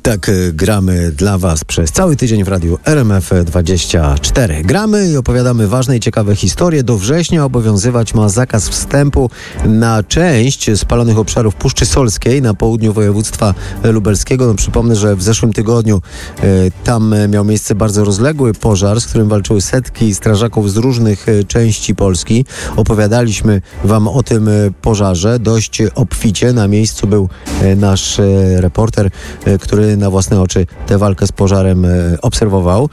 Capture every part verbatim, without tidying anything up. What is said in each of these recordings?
Tak, gramy dla Was przez cały tydzień w radiu R M F dwadzieścia cztery. Gramy i opowiadamy ważne i ciekawe historie. Do września obowiązywać ma zakaz wstępu na część spalonych obszarów Puszczy Solskiej na południu województwa lubelskiego. No, przypomnę, że w zeszłym tygodniu e, tam miał miejsce bardzo rozległy pożar, z którym walczyły setki strażaków z różnych e, części Polski. Opowiadaliśmy Wam o tym e, pożarze dość obficie. Na miejscu był e, nasz e, reporter, e, który na własne oczy tę walkę z pożarem e, obserwował.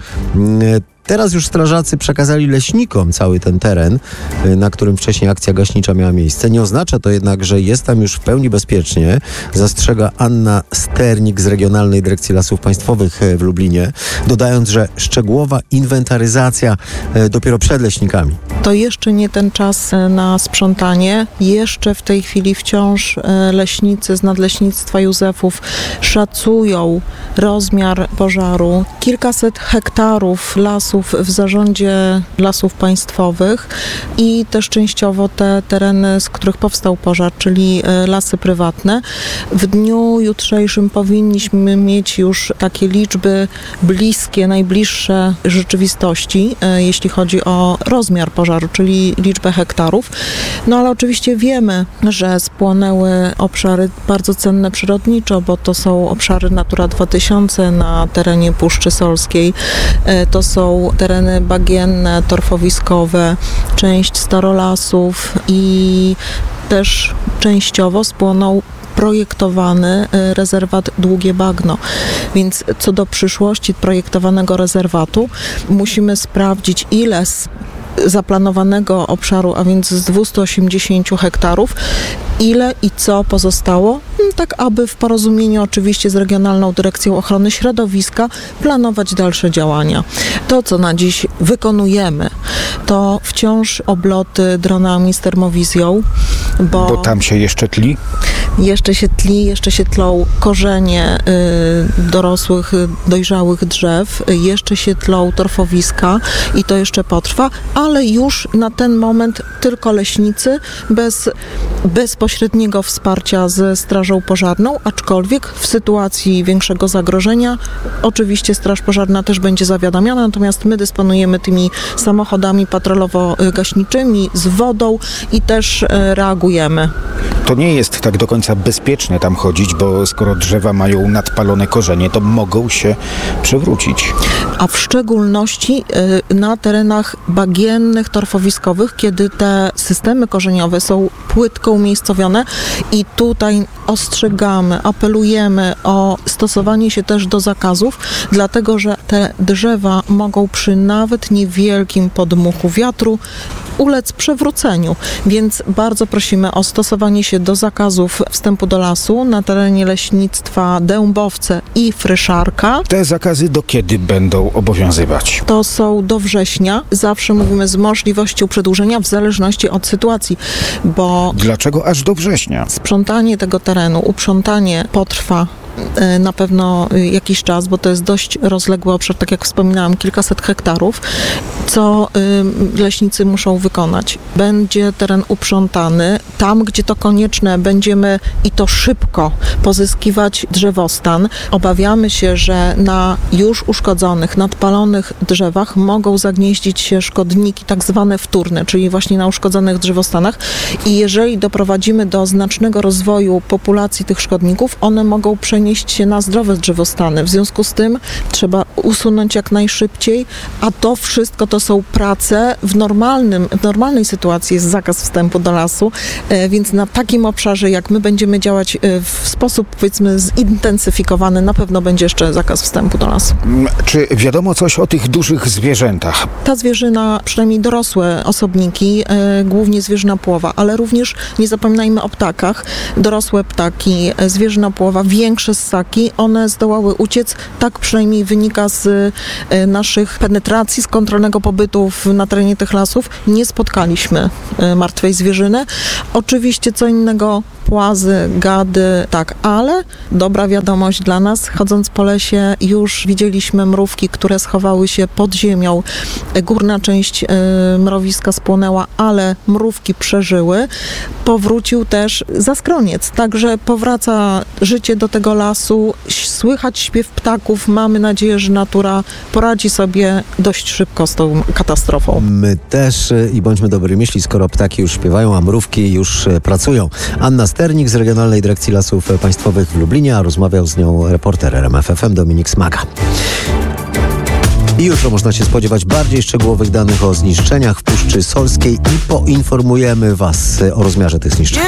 E, Teraz już strażacy przekazali leśnikom cały ten teren, na którym wcześniej akcja gaśnicza miała miejsce. Nie oznacza to jednak, że jest tam już w pełni bezpiecznie, zastrzega Anna Sternik z Regionalnej Dyrekcji Lasów Państwowych w Lublinie, dodając, że szczegółowa inwentaryzacja dopiero przed leśnikami. To jeszcze nie ten czas na sprzątanie. Jeszcze w tej chwili wciąż leśnicy z Nadleśnictwa Józefów szacują rozmiar pożaru. Kilkaset hektarów lasów w zarządzie Lasów Państwowych i też częściowo te tereny, z których powstał pożar, czyli lasy prywatne. W dniu jutrzejszym powinniśmy mieć już takie liczby bliskie, najbliższe rzeczywistości, jeśli chodzi o rozmiar pożaru, czyli liczbę hektarów. No ale oczywiście wiemy, że spłonęły obszary bardzo cenne przyrodniczo, bo to są obszary Natura dwa tysiące na terenie Puszczy Solskiej. To są tereny bagienne, torfowiskowe, część starolasów i też częściowo spłonął projektowany rezerwat Długie Bagno. Więc co do przyszłości projektowanego rezerwatu musimy sprawdzić, ile z zaplanowanego obszaru, a więc z dwieście osiemdziesiąt hektarów, ile i co pozostało, tak aby w porozumieniu oczywiście z Regionalną Dyrekcją Ochrony Środowiska planować dalsze działania. To, co na dziś wykonujemy, to wciąż obloty dronami z termowizją, bo, bo tam się jeszcze tli? Jeszcze się tli, jeszcze się tlą korzenie y, dorosłych, dojrzałych drzew, jeszcze się tlą torfowiska i to jeszcze potrwa, ale już na ten moment tylko leśnicy bez bezpośredniego wsparcia ze strażą pożarną, aczkolwiek w sytuacji większego zagrożenia oczywiście straż pożarna też będzie zawiadamiana, natomiast my dysponujemy tymi samochodami patrolowo-gaśniczymi z wodą i też reagujemy. To nie jest tak do końca bezpieczne tam chodzić, bo skoro drzewa mają nadpalone korzenie, to mogą się przewrócić. A w szczególności na terenach bagiennych, torfowiskowych, kiedy te systemy korzeniowe są płytko umiejscowione i tutaj ostrzegamy, apelujemy o stosowanie się też do zakazów, dlatego że te drzewa mogą przy nawet niewielkim podmuchu wiatru ulec przewróceniu, więc bardzo prosimy o stosowanie się do zakazów wstępu do lasu na terenie leśnictwa Dębowce i Fryszarka. Te zakazy do kiedy będą obowiązywać? To są do września. Zawsze mówimy z możliwością przedłużenia w zależności od sytuacji, bo... Dlaczego aż do września? Sprzątanie tego terenu, uprzątanie potrwa na pewno jakiś czas, bo to jest dość rozległy obszar, tak jak wspominałam, kilkaset hektarów, co y, leśnicy muszą wykonać. Będzie teren uprzątany. Tam, gdzie to konieczne, będziemy i to szybko pozyskiwać drzewostan. Obawiamy się, że na już uszkodzonych, nadpalonych drzewach mogą zagnieździć się szkodniki tak zwane wtórne, czyli właśnie na uszkodzonych drzewostanach i jeżeli doprowadzimy do znacznego rozwoju populacji tych szkodników, one mogą przenieść się na zdrowe drzewostany. W związku z tym trzeba usunąć jak najszybciej, a to wszystko to są prace w normalnym, w normalnej sytuacji jest zakaz wstępu do lasu, więc na takim obszarze, jak my będziemy działać w sposób, powiedzmy, zintensyfikowany, na pewno będzie jeszcze zakaz wstępu do lasu. Czy wiadomo coś o tych dużych zwierzętach? Ta zwierzyna, przynajmniej dorosłe osobniki, głównie zwierzyna płowa, ale również nie zapominajmy o ptakach. Dorosłe ptaki, zwierzyna płowa, większe ssaki, one zdołały uciec, tak przynajmniej wynika z naszych penetracji, z kontrolnego pobytu na terenie tych lasów. Nie spotkaliśmy martwej zwierzyny. Oczywiście co innego płazy, gady, tak, ale dobra wiadomość dla nas, chodząc po lesie już widzieliśmy mrówki, które schowały się pod ziemią. Górna część y, mrowiska spłonęła, ale mrówki przeżyły. Powrócił też zaskroniec, także powraca życie do tego lasu. słychać śpiew ptaków. Mamy nadzieję, że natura poradzi sobie dość szybko z tą katastrofą. My też i bądźmy dobrej myśli, skoro ptaki już śpiewają, a mrówki już pracują. Anna Sternik z Regionalnej Dyrekcji Lasów Państwowych w Lublinie, a rozmawiał z nią reporter R M F F M Dominik Smaga. I jutro można się spodziewać bardziej szczegółowych danych o zniszczeniach w Puszczy Solskiej i poinformujemy Was o rozmiarze tych zniszczeń.